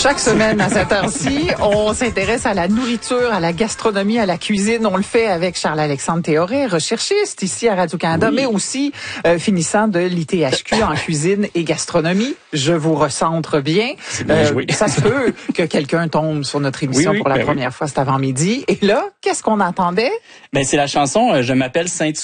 Chaque semaine à cette heure-ci, on s'intéresse à la nourriture, à la gastronomie, à la cuisine. On le fait avec Charles-Alexandre Théoret, recherchiste ici à Radio-Canada, mais aussi finissant de l'ITHQ en cuisine et gastronomie. Je vous recentre bien. Ça se peut que quelqu'un tombe sur notre émission pour la première fois cet avant-midi. Et là, qu'est-ce qu'on entendait? Ben, c'est la chanson « Je m'appelle Saint-Hubert ».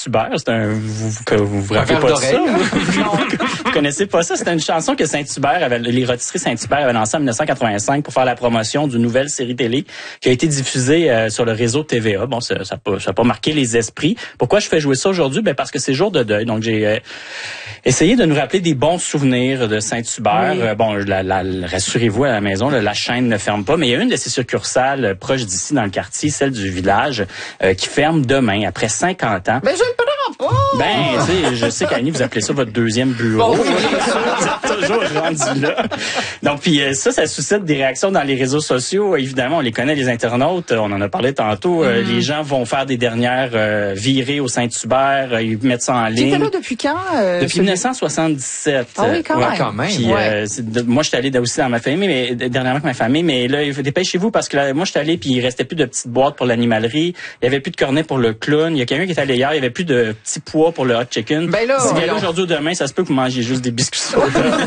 Vous vous rappelez pas de ça? Vous connaissez pas ça? C'était une chanson que les rôtisseries Saint-Hubert avaient lancée en 1985 pour faire la promotion d'une nouvelle série télé qui a été diffusée sur le réseau TVA. Bon, ça a pas marqué les esprits. Pourquoi je fais jouer ça aujourd'hui? Ben, parce que c'est jour de deuil. Donc, j'ai essayé de nous rappeler des bons souvenirs de Saint-Hubert. Oui. Bon, rassurez-vous à la maison, la chaîne ne ferme pas, mais il y a une de ces succursales proches d'ici dans le quartier, celle du village, qui ferme demain, après 50 ans. Mais je le prends pas! Ben, tu sais, je sais qu'Annie, vous appelez ça votre deuxième bureau. Bon, vous êtes toujours rendu là. Donc, puis ça suscite des réactions dans les réseaux sociaux. Évidemment, on les connaît, les internautes. On en a parlé tantôt. Les gens vont faire des dernières virées au Saint-Hubert. Ils mettent ça en ligne. Tu étais là depuis quand? Depuis 1977. Ah oui, quand même. Puis, moi, j'étais allé aussi dans ma famille, mais dernièrement avec ma famille. Mais là, dépêchez-vous parce que là, moi, j'étais allé puis il restait plus de petites boîtes pour l'animalerie. Il y avait plus de cornets pour le clown. Il y a quelqu'un qui est allé hier. Il y avait plus de petits pois pour le hot chicken. Ben là, si vous allez aujourd'hui ou demain, ça se peut que vous mangez juste des biscuits soda.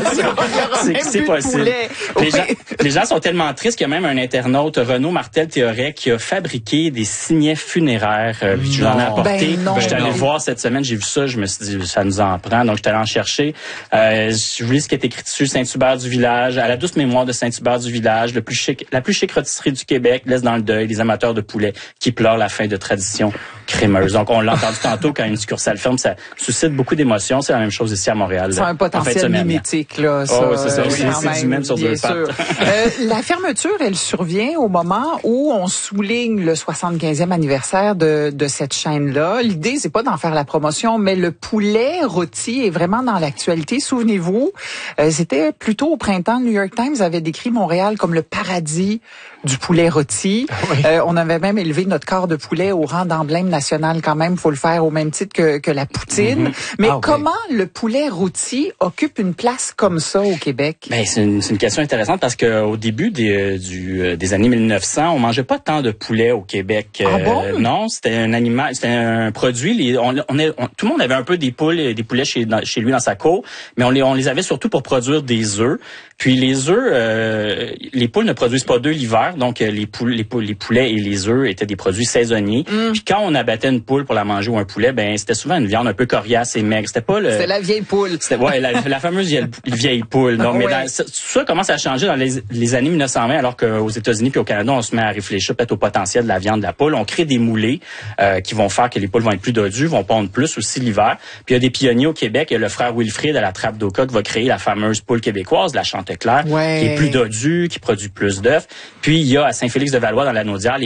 C'est possible. Les gens sont tellement tristes qu'il y a même un internaute, Renaud Martel Théoret, qui a fabriqué des signets funéraires. Je l'en ai apporté. J'étais allé le voir cette semaine, j'ai vu ça, je me suis dit, ça nous en prend. Donc, j'étais allé en chercher. Je lis ce qui est écrit dessus, Saint-Hubert du village, à la douce mémoire de Saint-Hubert du village, la plus chic rôtisserie du Québec, laisse dans le deuil les amateurs de poulet qui pleurent la fin de tradition crémeuse. Donc, on l'a entendu tantôt quand une succursale ferme, ça suscite beaucoup d'émotions. C'est la même chose ici à Montréal. C'est un potentiel mimétique, là. Ça, c'est ça. C'est du même sur deux pattes. La fermeture, elle survient au moment où on souligne le 75e anniversaire de cette chaîne-là. L'idée, c'est pas d'en faire la promotion, mais le poulet rôti est vraiment dans l'actualité. Souvenez-vous, c'était plutôt au printemps, le New York Times avait décrit Montréal comme le paradis du poulet rôti. Oui. On avait même élevé notre corps de poulet au rang d'emblème national quand même. Faut le faire au même titre que la poutine. Mais comment le poulet rôti occupe une place comme ça au Québec? Ben, c'est une question intéressante parce que au début des années 1900, on mangeait pas tant de poulet au Québec. Non, c'était un produit. Tout le monde avait un peu des poulets chez lui dans sa cour, mais on les avait surtout pour produire des œufs. Puis les œufs, les poules ne produisent pas d'œufs l'hiver, donc les poulets et les œufs étaient des produits saisonniers. Puis quand on abattait une poule pour la manger ou un poulet, ben c'était souvent une viande un peu coriace et maigre. C'était la vieille poule. C'était la fameuse vieille poule. Donc, mais ça commence à changer dans les années 1920, alors qu'aux États-Unis puis au Canada, on se met à réfléchir peut-être au potentiel de la viande de la poule. On crée des moulées qui vont faire que les poules vont être plus dodues, vont pondre plus aussi l'hiver. Puis il y a des pionniers au Québec. Il y a le frère Wilfrid à la Trappe d'Oka qui va créer la fameuse poule québécoise, la Chanteclair, qui est plus dodue, qui produit plus d'œufs. Puis il y a à Saint-Félix-de-Valois dans la Naudière